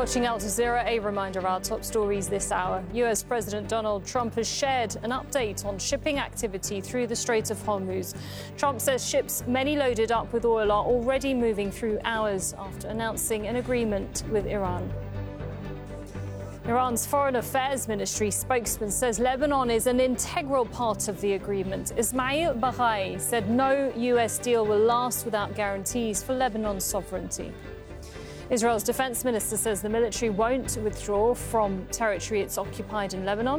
watching Al Jazeera. A reminder of our top stories this hour. US President Donald Trump has shared an update on shipping activity through the Strait of Hormuz. Trump says ships, many loaded up with oil, are already moving through hours after announcing an agreement with Iran. Iran's Foreign Affairs Ministry spokesman says Lebanon is an integral part of the agreement. Ismail Baghai said no US deal will last without guarantees for Lebanon's sovereignty. Israel's defense minister says the military won't withdraw from territory it's occupied in Lebanon.